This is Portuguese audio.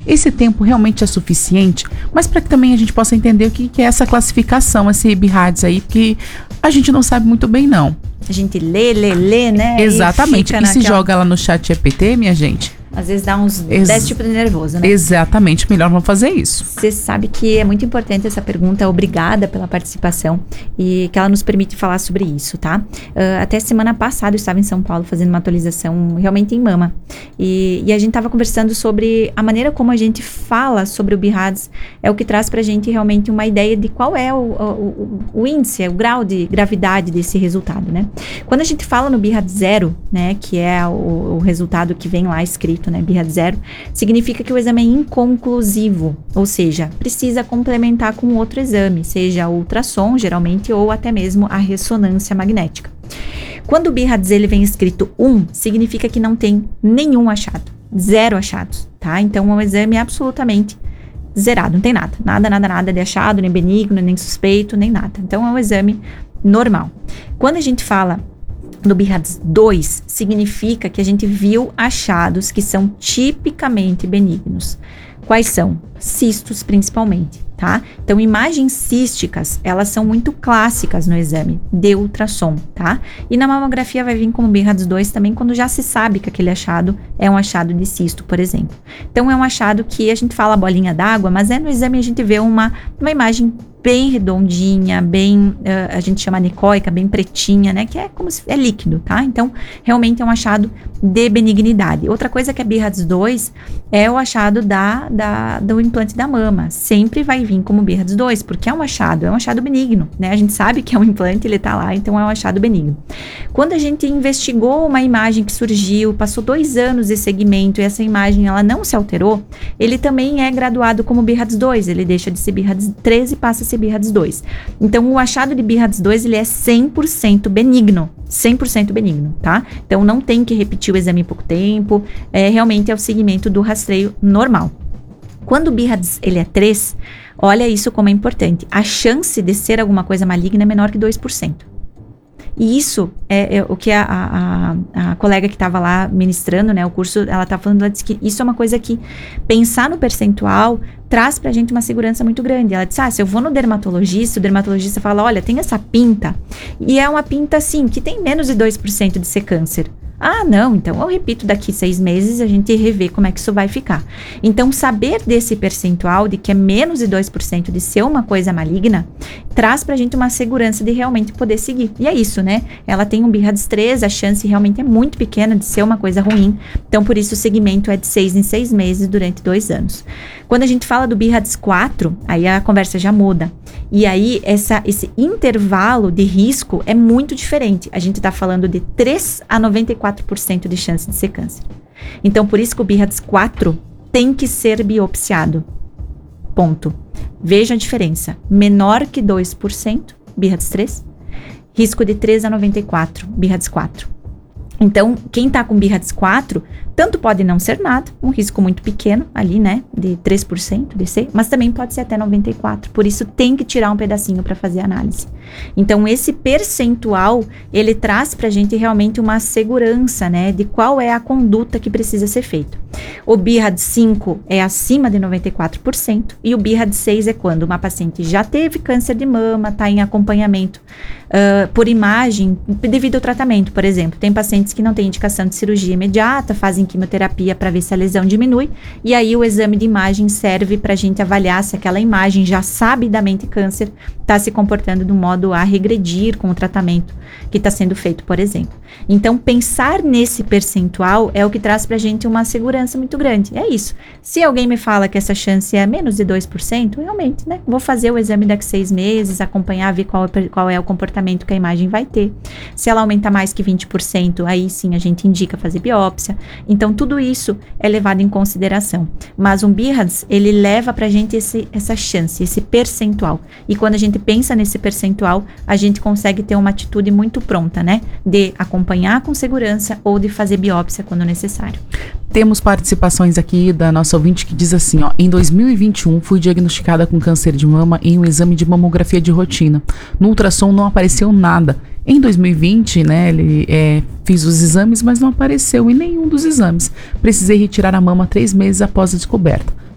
esse tempo realmente é suficiente? Mas para que também a gente possa entender o que é essa classificação, esse BIRADS aí, porque a gente não sabe muito bem, não. A gente lê, né? Exatamente. E se joga lá no chat GPT, minha gente? Às vezes dá uns 10 tipos de nervoso, né? Exatamente, melhor não fazer isso. Você sabe que é muito importante essa pergunta, obrigada pela participação e que ela nos permite falar sobre isso, tá? Até semana passada eu estava em São Paulo fazendo uma atualização realmente em mama e a gente estava conversando sobre a maneira como a gente fala sobre o BIRADS é o que traz pra gente realmente uma ideia de qual é o índice, o grau de gravidade desse resultado, né? Quando a gente fala no BIRADS 0, né, que é o resultado que vem lá escrito, né, BIRADS 0, significa que o exame é inconclusivo, ou seja, precisa complementar com outro exame, seja o ultrassom, geralmente, ou até mesmo a ressonância magnética. Quando o BIRADS ele vem escrito 1, significa que não tem nenhum achado, 0 achados, tá? Então, é um exame absolutamente zerado, não tem nada de achado, nem benigno, nem suspeito, nem nada. Então, é um exame normal. Quando a gente fala no BIRADS 2, significa que a gente viu achados que são tipicamente benignos. Quais são? Cistos, principalmente, tá? Então, imagens císticas, elas são muito clássicas no exame de ultrassom, tá? E na mamografia vai vir como BIRADS 2 também, quando já se sabe que aquele achado é um achado de cisto, por exemplo. Então, é um achado que a gente fala bolinha d'água, mas no exame a gente vê uma imagem bem redondinha, bem, a gente chama anecoica, bem pretinha, né? Que é como se é líquido, tá? Então, realmente é um achado de benignidade. Outra coisa que é BIRADS 2 é o achado do implante da mama. Sempre vai vir como BIRADS 2, porque é um achado benigno, né? A gente sabe que é um implante, ele tá lá, então é um achado benigno. Quando a gente investigou uma imagem que surgiu, passou 2 anos de segmento e essa imagem ela não se alterou, ele também é graduado como BIRADS 2, ele deixa de ser BIRADS 3 e passa a ser BIRADS 2. Então, o achado de BIRADS 2, ele é 100% benigno, tá? Então, não tem que repetir o exame em pouco tempo, realmente é o segmento do rastreio normal. Quando o BIRADS, ele é 3, olha isso como é importante, a chance de ser alguma coisa maligna é menor que 2%. E isso é o que a colega que estava lá ministrando, né, o curso, ela tá falando, ela disse que isso é uma coisa que pensar no percentual traz pra gente uma segurança muito grande. Ela disse, se eu vou no dermatologista, o dermatologista fala, olha, tem essa pinta, e é uma pinta assim, que tem menos de 2% de ser câncer. Não, então eu repito daqui 6 meses, a gente revê como é que isso vai ficar. Então, saber desse percentual, de que é menos de 2% de ser uma coisa maligna, traz pra gente uma segurança de realmente poder seguir. E é isso, né? Ela tem um BIRADS 3, a chance realmente é muito pequena de ser uma coisa ruim. Então, por isso o segmento é de 6 em 6 meses durante 2 anos. Quando a gente fala do BIRADS 4, aí a conversa já muda. E aí, esse intervalo de risco é muito diferente. A gente tá falando de 3 a 94% de chance de ser câncer. Então, por isso que o BIRADS 4 tem que ser biopsiado. Ponto. Veja a diferença. Menor que 2%, BIRADS 3. Risco de 3 a 94, BIRADS 4. Então, quem tá com BIRADS 4, tanto pode não ser nada, um risco muito pequeno ali, né, de 3% de ser, mas também pode ser até 94%, por isso tem que tirar um pedacinho para fazer a análise. Então, esse percentual, ele traz pra gente realmente uma segurança, né, de qual é a conduta que precisa ser feita. O BIRADS 5 é acima de 94% e o BIRADS 6 é quando uma paciente já teve câncer de mama, tá em acompanhamento por imagem devido ao tratamento, por exemplo. Tem pacientes que não têm indicação de cirurgia imediata, fazem quimioterapia para ver se a lesão diminui, e aí o exame de imagem serve para a gente avaliar se aquela imagem já sabidamente câncer está se comportando de um modo a regredir com o tratamento que está sendo feito, por exemplo. Então, pensar nesse percentual é o que traz para a gente uma segurança muito grande. É isso. Se alguém me fala que essa chance é menos de 2%, realmente, né? Vou fazer o exame daqui 6 meses, acompanhar, ver qual é o comportamento que a imagem vai ter. Se ela aumentar mais que 20%, aí sim a gente indica fazer biópsia. Então, tudo isso é levado em consideração. Mas um BIRADS, ele leva pra gente essa chance, esse percentual. E quando a gente pensa nesse percentual, a gente consegue ter uma atitude muito pronta, né? De acompanhar com segurança ou de fazer biópsia quando necessário. Temos participações aqui da nossa ouvinte que diz assim, em 2021 fui diagnosticada com câncer de mama em um exame de mamografia de rotina. No ultrassom não apareceu nada. Em 2020, né, fiz os exames, mas não apareceu em nenhum dos exames. Precisei retirar a mama 3 meses após a descoberta.